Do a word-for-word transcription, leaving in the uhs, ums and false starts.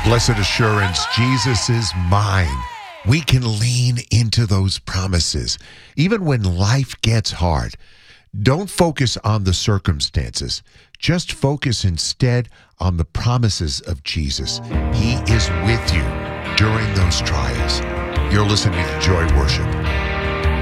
Blessed assurance, Jesus is mine. We can lean into those promises, even when life gets hard. Don't focus on the circumstances. Just focus instead on the promises of Jesus. He is with you during those trials. You're listening to Joy Worship.